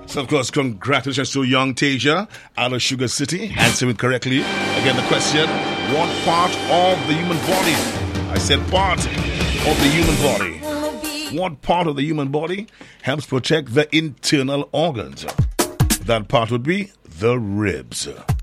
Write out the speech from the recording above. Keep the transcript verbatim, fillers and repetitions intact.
So, of course, congratulations to young Tasia out of Sugar City. Answering it correctly. Again, the question, what part of the human body? I said part of the human body. What part of the human body helps protect the internal organs? That part would be the ribs.